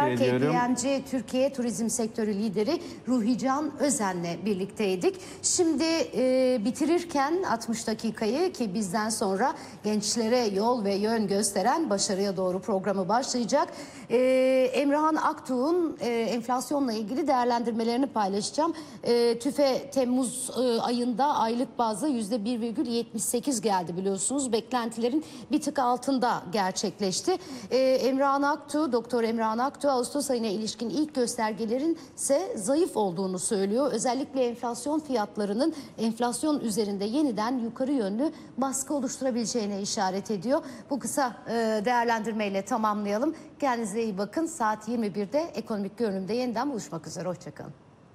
merhabalar. ediyorum. KPMG Türkiye Turizm Sektörü Lideri Ruhican Özen'le birlikteydik. Şimdi bitirirken 60 dakikayı ki bizden sonra gençlere yol ve yön gösteren Başarıya Doğru programı başlayacak. Emrahan Aktuğ'un enflasyonla ilgili değerlendirmelerini paylaşacağım. TÜFE Temmuz ayında aylık bazda %1,78 geldi biliyorsunuz. Beklentilerin bir tık altında gerçekleşti. Doktor Emrahan Aktuğ Ağustos ayına ilişkin ilk göstergelerin ise zayıf olduğunu söylüyor. Özellikle enflasyon fiyatlarının enflasyon üzerinde yeniden yukarı yönlü baskı oluşturabileceğine işaret ediyor. Bu kısa değerlendirmeyle tamamlayalım. Kendinize iyi bakın. Saat 21'de Ekonomik Görünüm'de yeniden buluşmak üzere. Hoşçakalın.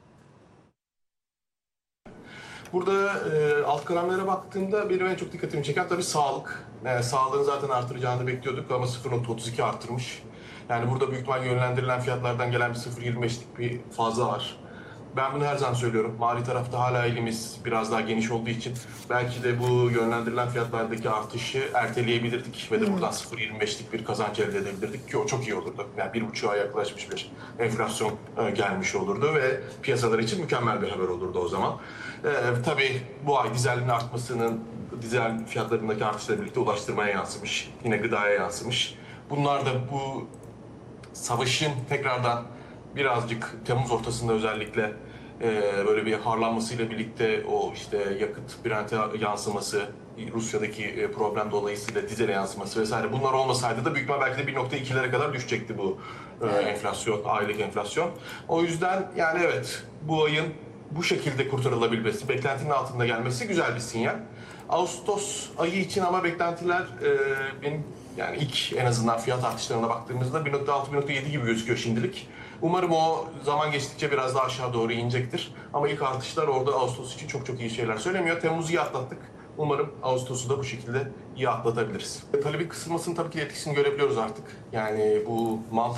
Burada alt kalemlere baktığımda benim en çok dikkatimi çeken tabii sağlık. Yani sağlığın zaten artıracağını bekliyorduk ama 0,32 artırmış. Yani burada büyük ihtimal yönlendirilen fiyatlardan gelen bir 0,25'lik bir fazla var. Ben bunu her zaman söylüyorum. Mali tarafta hala elimiz biraz daha geniş olduğu için belki de bu yönlendirilen fiyatlardaki artışı erteleyebilirdik ve de buradan 0,25'lik bir kazanç elde edebilirdik ki o çok iyi olurdu. Yani 1,5'a yaklaşmış bir enflasyon gelmiş olurdu ve piyasalar için mükemmel bir haber olurdu o zaman. Tabii bu ay dizelin artmasının, dizel fiyatlarındaki artışla birlikte ulaştırmaya yansımış, yine gıdaya yansımış. Bunlar da bu savaşın tekrardan birazcık Temmuz ortasında özellikle böyle bir harlanmasıyla birlikte o işte yakıt Brent'e yansıması, Rusya'daki problem dolayısıyla dizele yansıması vesaire bunlar olmasaydı da büyük ihtimal belki de 1,2'lere kadar düşecekti bu enflasyon, aylık enflasyon. O yüzden yani evet bu ayın bu şekilde kurtarılabilmesi, beklentinin altında gelmesi güzel bir sinyal. Ağustos ayı için ama beklentiler benim yani ilk en azından fiyat artışlarına baktığımızda 1,6-1,7 gibi gözüküyor şimdilik. Umarım o zaman geçtikçe biraz daha aşağı doğru inecektir. Ama ilk artışlar orada Ağustos için çok iyi şeyler söylemiyor. Temmuz'u iyi atlattık. Umarım Ağustos'u da bu şekilde iyi atlatabiliriz. Talebin kısılmasının tabii ki etkisini görebiliyoruz artık. Yani bu mal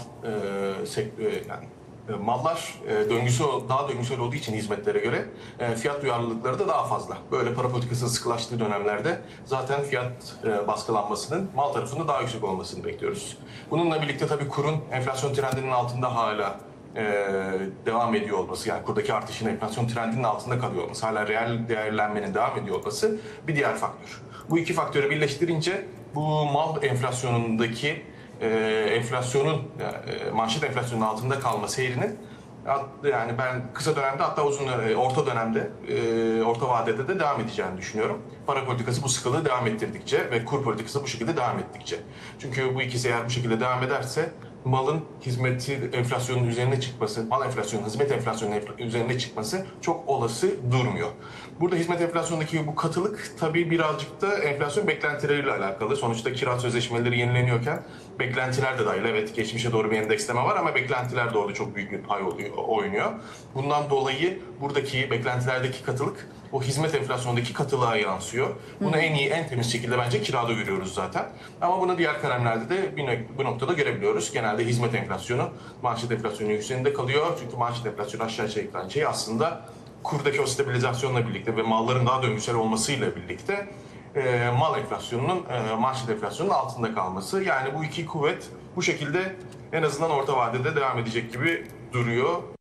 mallar daha döngüsel olduğu için hizmetlere göre fiyat duyarlılıkları da daha fazla. Böyle para politikasının sıkılaştığı dönemlerde zaten fiyat baskılanmasının mal tarafında daha yüksek olmasını bekliyoruz. Bununla birlikte tabii kurun enflasyon trendinin altında hala devam ediyor olması, yani kurdaki artışın enflasyon trendinin altında kalıyor olması, hala reel değerlenmenin devam ediyor olması bir diğer faktör. Bu iki faktörü birleştirince bu mal enflasyonundaki enflasyonun manşet enflasyonun altında kalma seyrinin yani ben kısa dönemde hatta orta dönemde orta vadede de devam edeceğini düşünüyorum. Para politikası bu sıkılığı devam ettirdikçe ve kur politikası bu şekilde devam ettikçe. Çünkü bu ikisi eğer bu şekilde devam ederse malın hizmeti enflasyonun üzerine çıkması, mal enflasyonun hizmet enflasyonun üzerine çıkması çok olası durmuyor. Burada hizmet enflasyonundaki bu katılık tabii birazcık da enflasyon beklentileriyle alakalı. Sonuçta kira sözleşmeleri yenileniyorken beklentiler de dahil. Evet, geçmişe doğru bir endeksleme var ama beklentiler de orada çok büyük bir pay oynuyor. Bundan dolayı buradaki beklentilerdeki katılık o hizmet enflasyonundaki katılığa yansıyor. Bunu en iyi, en temiz şekilde bence kirada görüyoruz zaten. Ama bunu diğer kalemlerde de bir noktada görebiliyoruz. Genelde hizmet enflasyonu manşet enflasyonu üzerinde kalıyor. Çünkü manşet enflasyonu aşağı çekilen şey aslında kurdaki o stabilizasyonla birlikte ve malların daha döngüsel olmasıyla birlikte mal enflasyonunun manşet enflasyonunun altında kalması. Yani bu iki kuvvet bu şekilde en azından orta vadede devam edecek gibi duruyor.